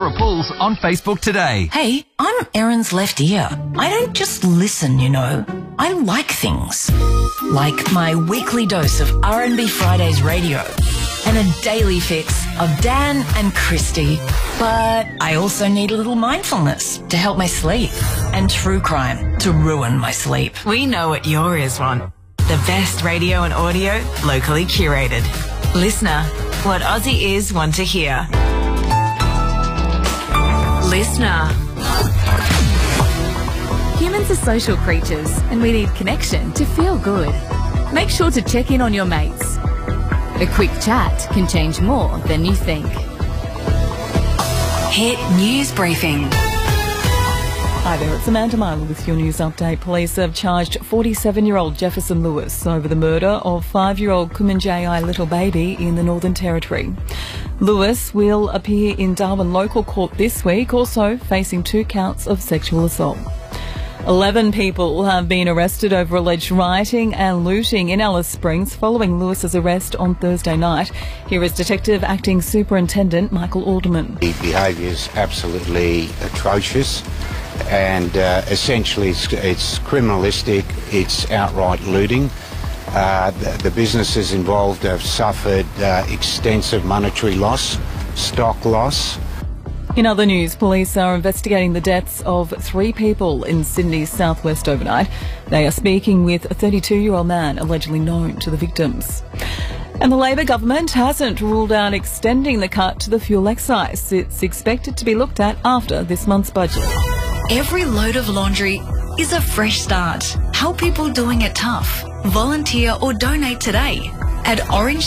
Laura Pools on Facebook today. Hey, I'm Erin's left ear. I don't just listen, you know. I like things. Like my weekly dose of R&B Fridays radio and a daily fix of Dan and Christy. But I also need a little mindfulness to help my sleep and true crime to ruin my sleep. We know what your ears want. The best radio and audio locally curated. Listener, what Aussie ears want to hear. Listener. Humans are social creatures and we need connection to feel good. Make sure to check in on your mates. A quick chat can change more than you think. Hit News Briefing. Hi there, it's Amanda Myler with your news update. Police have charged 47-year-old Jefferson Lewis over the murder of 5-year-old Kumanjayi little baby in the Northern Territory. Lewis will appear in Darwin local court this week, also facing 2 counts of sexual assault. 11 people have been arrested over alleged rioting and looting in Alice Springs following Lewis's arrest on Thursday night. Here is Detective Acting Superintendent Michael Alderman. The behaviour is absolutely atrocious and essentially it's criminalistic, it's outright looting. The businesses involved have suffered extensive monetary loss, stock loss. In other news, police are investigating the deaths of 3 people in Sydney's southwest overnight. They are speaking with a 32-year-old man allegedly known to the victims. And the Labor government hasn't ruled out extending the cut to the fuel excise. It's expected to be looked at after this month's budget. Every load of laundry is a fresh start. Help people doing it tough. Volunteer or donate today at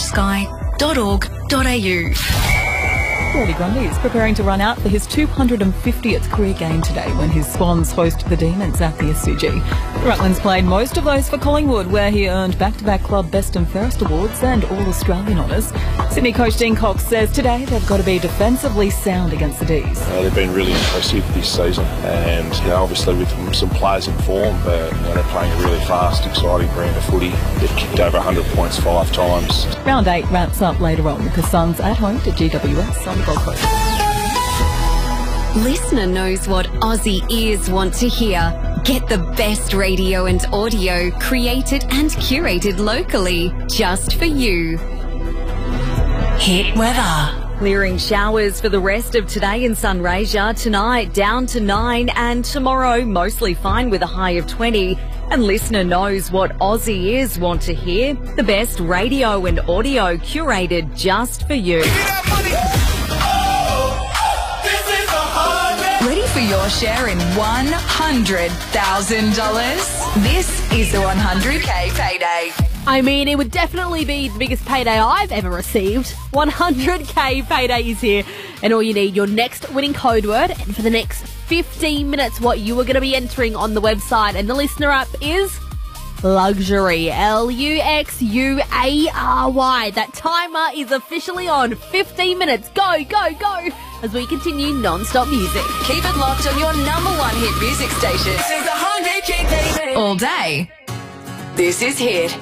orangesky.org.au. Brody Grundy is preparing to run out for his 250th career game today when his Swans host the Demons at the SCG. The Rutlands played most of those for Collingwood, where he earned back-to-back club Best and Fairest awards and All-Australian honours. Sydney coach Dean Cox says today they've got to be defensively sound against the D's. They've been really impressive this season, and obviously with some players in form, they're playing a really fast, exciting brand of footy. They've kicked over 100 points 5 times. Round 8 wraps up later on with the Suns at home to GWS on the Gold Coast. Listener knows what Aussie ears want to hear. Get the best radio and audio created and curated locally just for you. Hit weather. Clearing showers for the rest of today in Sunraysia. Tonight down to 9 and tomorrow mostly fine with a high of 20. And Listener knows what Aussie ears want to hear. The best radio and audio curated just for you. Ready for your share in $100,000? This is the 100K payday. I mean, it would definitely be the biggest payday I've ever received. 100K payday is here. And all you need, your next winning code word. And for the next 15 minutes, what you are going to be entering on the website and the Listener app is Luxury. Luxury. That timer is officially on. 15 minutes. Go, go, go. As we continue non-stop music. Keep it locked on your #1 hit music station. This is the 100K payday. All day. This is Hit.